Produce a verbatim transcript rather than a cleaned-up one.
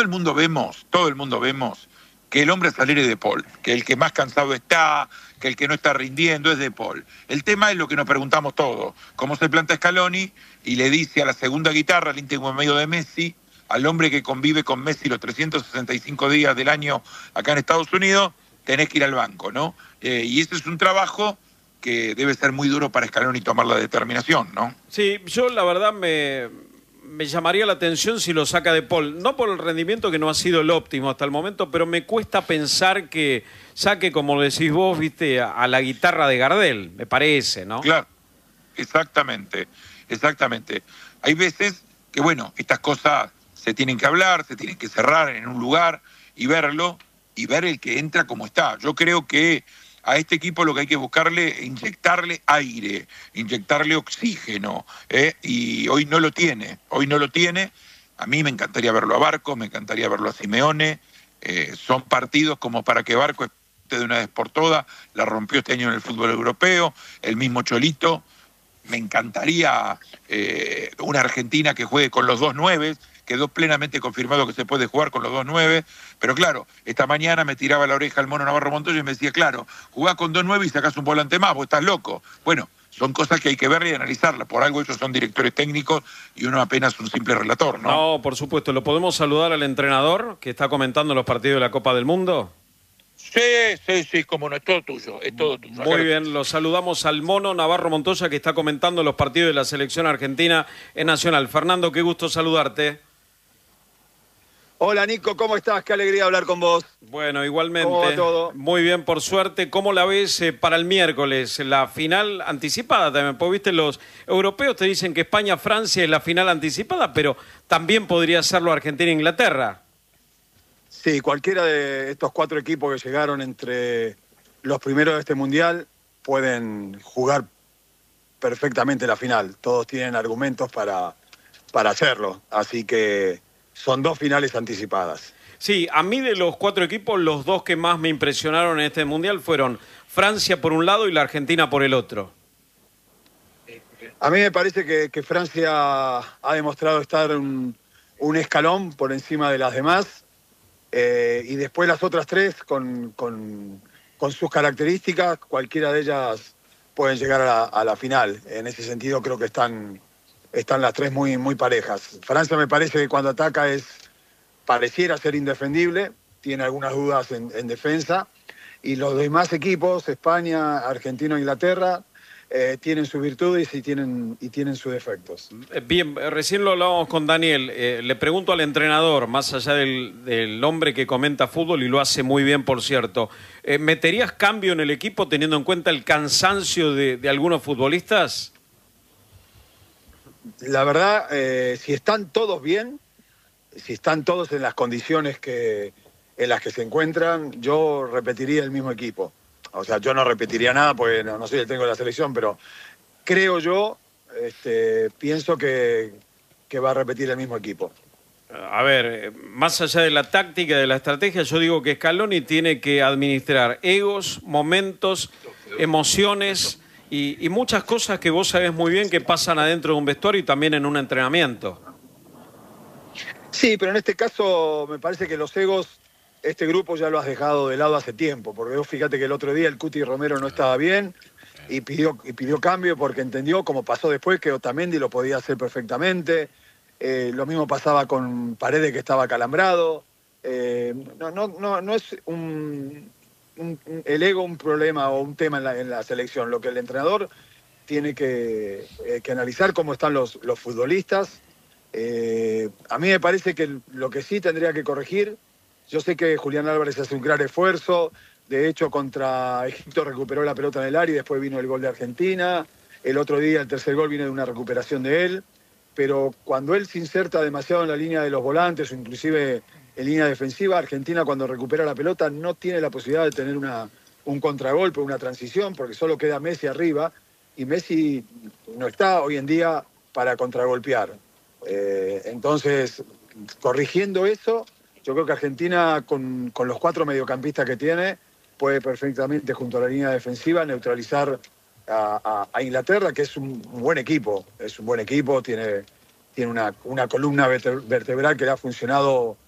el mundo vemos, todo el mundo vemos que el hombre a salir es De Paul, que el que más cansado está, que el que no está rindiendo es De Paul. El tema es lo que nos preguntamos todos, cómo se planta Scaloni y le dice a la segunda guitarra, al íntimo medio de Messi, al hombre que convive con Messi los trescientos sesenta y cinco días del año acá en Estados Unidos, tenés que ir al banco, ¿no? Eh, y ese es un trabajo que debe ser muy duro para Scaloni tomar la determinación, ¿no? Sí, yo la verdad me, me llamaría la atención si lo saca De Paul, no por el rendimiento que no ha sido el óptimo hasta el momento, pero me cuesta pensar que saque, como decís vos, viste, a, a la guitarra de Gardel, me parece, ¿no? Claro, exactamente, exactamente. Hay veces que, bueno, estas cosas se tienen que hablar, se tienen que cerrar en un lugar y verlo, y ver el que entra como está. Yo creo que a este equipo lo que hay que buscarle es inyectarle aire, inyectarle oxígeno, ¿eh? Y hoy no lo tiene, hoy no lo tiene. A mí me encantaría verlo a Barco, me encantaría verlo a Simeone. Eh, son partidos como para que Barco esté de una vez por todas, la rompió este año en el fútbol europeo, el mismo Cholito. Me encantaría eh, una Argentina que juegue con los dos nueves. Quedó plenamente confirmado que se puede jugar con los dos nueve, pero claro, esta mañana me tiraba la oreja el mono Navarro Montoya y me decía, claro, jugás con dos nueve y sacás un volante más, vos estás loco. Bueno, son cosas que hay que ver y analizarlas, por algo ellos son directores técnicos y uno apenas un simple relator, ¿no? No, por supuesto. ¿Lo podemos saludar al entrenador que está comentando los partidos de la Copa del Mundo? Sí, sí, sí, como no, es todo tuyo, es todo tuyo. Muy bien, lo saludamos al mono Navarro Montoya que está comentando los partidos de la selección argentina en Nacional. Fernando, qué gusto saludarte. Hola Nico, ¿cómo estás? Qué alegría hablar con vos. Bueno, igualmente. ¿Cómo va todo? Muy bien, por suerte. ¿Cómo la ves eh, para el miércoles? La final anticipada también. Porque viste, los europeos te dicen que España-Francia es la final anticipada, pero también podría serlo Argentina-Inglaterra. Sí, cualquiera de estos cuatro equipos que llegaron entre los primeros de este mundial pueden jugar perfectamente la final. Todos tienen argumentos para, para hacerlo. Así que son dos finales anticipadas. Sí, a mí de los cuatro equipos, los dos que más me impresionaron en este mundial fueron Francia por un lado y la Argentina por el otro. A mí me parece que, que Francia ha demostrado estar un, un escalón por encima de las demás. Eh, y después las otras tres, con, con, con sus características, cualquiera de ellas pueden llegar a la, a la final. En ese sentido creo que están, están las tres muy, muy parejas. Francia me parece que cuando ataca es pareciera ser indefendible, tiene algunas dudas en, en defensa, y los demás equipos, España, Argentina, Inglaterra, Eh, tienen sus virtudes y tienen, y tienen sus defectos. Bien, recién lo hablábamos con Daniel. Eh, le pregunto al entrenador, más allá del, del hombre que comenta fútbol y lo hace muy bien, por cierto, eh, ¿meterías cambio en el equipo teniendo en cuenta el cansancio de, de algunos futbolistas? La verdad, eh, si están todos bien, si están todos en las condiciones que, en las que se encuentran, yo repetiría el mismo equipo. O sea, yo no repetiría nada porque no, no soy el técnico de la selección, pero creo yo, este, pienso que, que va a repetir el mismo equipo. A ver, más allá de la táctica, de la estrategia, yo digo que Scaloni tiene que administrar egos, momentos, emociones y, y muchas cosas que vos sabés muy bien que pasan adentro de un vestuario y también en un entrenamiento. Sí, pero en este caso me parece que los egos... Este grupo ya lo has dejado de lado hace tiempo, porque vos fíjate que el otro día el Cuti Romero no estaba bien y pidió, y pidió cambio porque entendió, como pasó después, que Otamendi lo podía hacer perfectamente. Eh, lo mismo pasaba con Paredes, que estaba acalambrado. Eh, no, no, no, no es un, un, el ego un problema o un tema en la, en la selección. Lo que el entrenador tiene que, eh, que analizar cómo están los, los futbolistas. Eh, a mí me parece que lo que sí tendría que corregir. Yo sé que Julián Álvarez hace un gran esfuerzo, de hecho contra Egipto recuperó la pelota en el área y después vino el gol de Argentina, el otro día el tercer gol viene de una recuperación de él, pero cuando él se inserta demasiado en la línea de los volantes o inclusive en línea defensiva, Argentina cuando recupera la pelota no tiene la posibilidad de tener una, un contragolpe, una transición, porque solo queda Messi arriba y Messi no está hoy en día para contragolpear. Eh, entonces, corrigiendo eso... Yo creo que Argentina, con, con los cuatro mediocampistas que tiene, puede perfectamente, junto a la línea defensiva, neutralizar a, a, a Inglaterra, que es un, un buen equipo. Es un buen equipo, tiene, tiene una, una columna vertebral que le ha funcionado